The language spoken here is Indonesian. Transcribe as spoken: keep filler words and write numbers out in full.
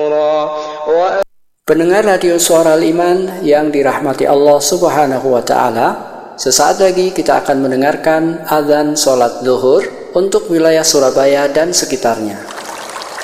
Pendengar radio Suara Al-Iman yang dirahmati Allah Subhanahu wa Ta'ala, sesaat lagi kita akan mendengarkan azan sholat zuhur untuk wilayah Surabaya dan sekitarnya.